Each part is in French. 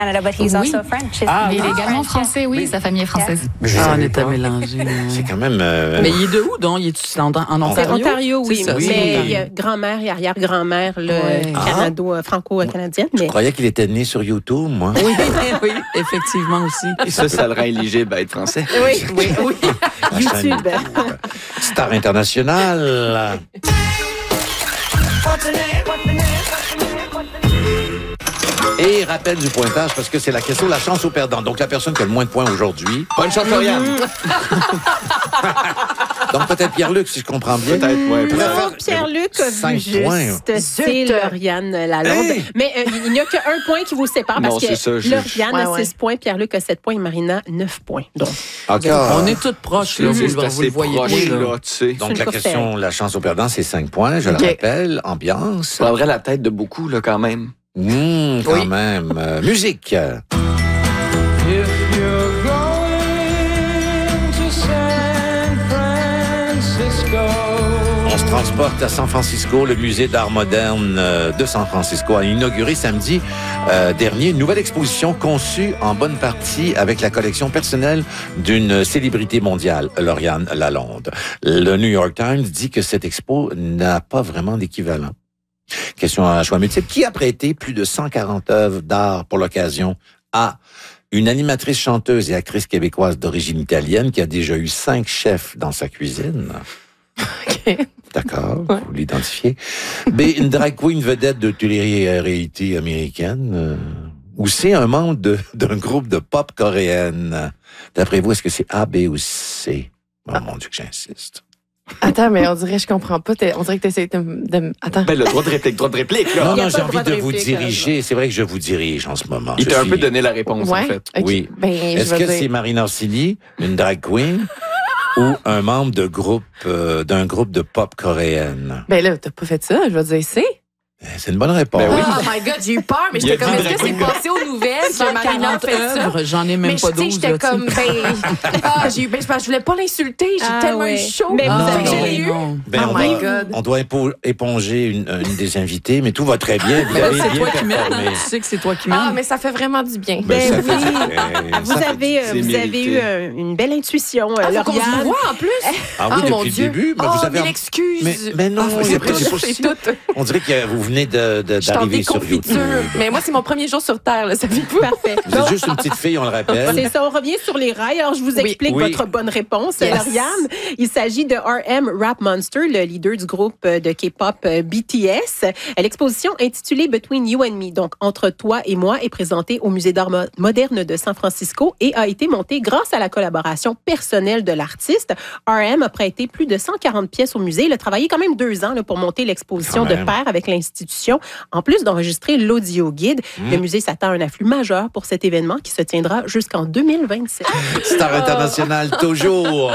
Canada, but he's also French. Mais il est également français, oui, sa famille est française. On était mélangés. C'est quand même... Mais il est de où, donc? Il est en Ontario? C'est Ontario, oui. Ça, mais il y a grand-mère et arrière-grand-mère franco-canadienne. Je croyais qu'il était né sur YouTube, moi. Oui, oui, effectivement aussi. Et ça le rend éligible à être français. Oui. YouTube. Star international. Et rappel du pointage, parce que c'est la question de la chance au perdant. Donc, la personne qui a le moins de points aujourd'hui... Bonne chance, Florian. Donc, peut-être Pierre-Luc, si je comprends bien. Peut-être, ouais. Non, Pierre-Luc a vu juste. C'est Lauriane Lalonde. Hey! Mais il n'y a qu'un point qui vous sépare parce que Lauriane a 6 points, Pierre-Luc a 7 points et Marina 9 points. Donc, on est toutes proches, là, vous le voyez. Là, tu sais. Donc, la question, la chance au perdant, c'est 5 points. Je le rappelle. Ambiance. Ça prendrait la tête de beaucoup, là, quand même. Quand même. Musique. On se transporte à San Francisco. Le musée d'art moderne de San Francisco a inauguré samedi dernier une nouvelle exposition conçue en bonne partie avec la collection personnelle d'une célébrité mondiale, Lauriane Lalonde. Le New York Times dit que cette expo n'a pas vraiment d'équivalent. Question à choix multiple. Qui a prêté plus de 140 œuvres d'art pour l'occasion à une animatrice, chanteuse et actrice québécoise d'origine italienne qui a déjà eu 5 chefs dans sa cuisine? OK. D'accord, vous l'identifiez. B, une drag queen vedette de télé-réalité américaine. Ou C, un membre d'un groupe de pop coréenne. D'après vous, est-ce que c'est A, B ou C? Oh mon Dieu que j'insiste. Attends, mais on dirait, je comprends pas. On dirait que tu essaies de... Attends. Ben, le droit de réplique, là. Non, j'ai envie de vous diriger. C'est vrai que je vous dirige en ce moment. Il t'a un peu donné la réponse, en fait. Okay. Oui. Ben, est-ce que c'est Marina Orsini, une drag queen, ou un membre d'un groupe de pop coréenne? Ben là, t'as pas fait ça. Je vais dire C. C'est une bonne réponse. Ben oui. Oh my God, j'ai eu peur, mais j'étais comme, est-ce que c'est passé aux nouvelles que Marina a fait ça? J'en ai même pas 12. J'étais comme, je voulais pas l'insulter, j'ai tellement eu chaud. Mais vous avez je l'ai eu. Oh my God. On doit éponger une des invités, mais tout va très bien. Vous avez bien performé. Tu sais que c'est toi qui mènes. Ah, mais ça fait vraiment du bien. Ben oui. Vous avez eu une belle intuition, Lauriane. Vous voit en plus. Ah oui, depuis le début. Mais vous avez l'excuse. Mais non, c'est possible. On dirait que vous venez d'arriver sur YouTube. Mais moi, c'est mon premier jour sur Terre, là, ça fait parfait. Vous êtes juste une petite fille, on le rappelle. C'est ça, on revient sur les rails. Alors, je vous explique votre bonne réponse, Lauriane. Il s'agit de RM Rap Monster, le leader du groupe de K-pop BTS. L'exposition intitulée Between You and Me, donc Entre toi et moi, est présentée au Musée d'art moderne de San Francisco et a été montée grâce à la collaboration personnelle de l'artiste. RM a prêté plus de 140 pièces au musée. Il a travaillé quand même 2 ans là, pour monter l'exposition de pair avec l'institution. En plus d'enregistrer l'audio guide, le musée s'attend à un afflux majeur pour cet événement qui se tiendra jusqu'en 2027. Star international toujours.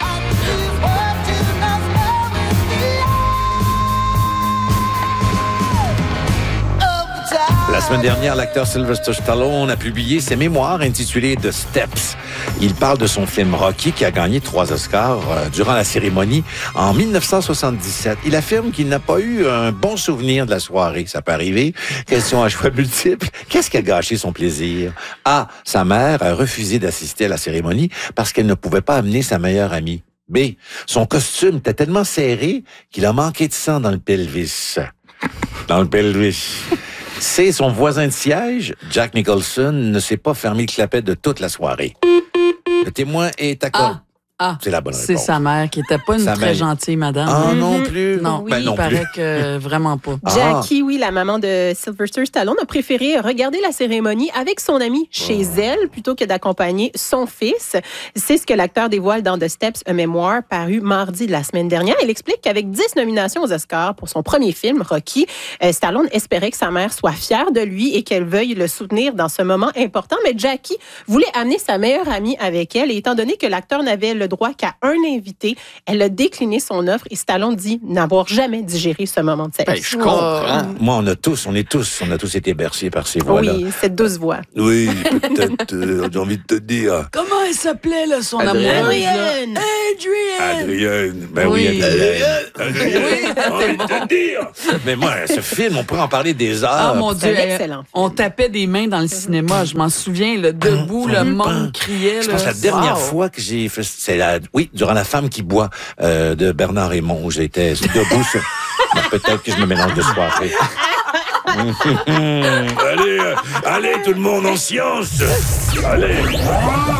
La semaine dernière, l'acteur Sylvester Stallone a publié ses mémoires intitulées The Steps. Il parle de son film Rocky qui a gagné 3 Oscars durant la cérémonie en 1977. Il affirme qu'il n'a pas eu un bon souvenir de la soirée. Ça peut arriver. Question à choix multiples. Qu'est-ce qui a gâché son plaisir? A. Sa mère a refusé d'assister à la cérémonie parce qu'elle ne pouvait pas amener sa meilleure amie. B. Son costume était tellement serré qu'il a manqué de sang dans le pelvis. Dans le pelvis. C'est son voisin de siège, Jack Nicholson, ne s'est pas fermé le clapet de toute la soirée. Le témoin est accordé. C'est la bonne réponse. C'est sa mère qui n'était pas une très gentille madame. Ah, non plus? Non, ben, non il paraît que vraiment pas. Jackie, oui, la maman de Sylvester Stallone, a préféré regarder la cérémonie avec son amie chez elle plutôt que d'accompagner son fils. C'est ce que l'acteur dévoile dans The Steps, un mémoire paru mardi de la semaine dernière. Il explique qu'avec 10 nominations aux Oscars pour son premier film, Rocky, Stallone espérait que sa mère soit fière de lui et qu'elle veuille le soutenir dans ce moment important. Mais Jackie voulait amener sa meilleure amie avec elle et étant donné que l'acteur n'avait le droit qu'à un invité, elle a décliné son offre et Stallone dit n'avoir jamais digéré ce moment de sa vie. Je comprends. Moi, on a tous été bercés par ces voix-là. Oui, cette douce voix. Oui, peut-être, j'ai envie de te dire. Comment Comment elle s'appelait, là, son amoureuse? Adrienne. Ben oui, Adrienne. Mais moi, ce film, on pourrait en parler des heures. Ah, mon Dieu. Excellent. On tapait des mains dans le cinéma. Je m'en souviens, là, debout, le monde criait. Je pense que la dernière fois que j'ai fait, durant La femme qui boit de Bernard Raymond, où j'étais debout sur... Peut-être que je me mélange de soirée. Allez, tout le monde en science. Allez.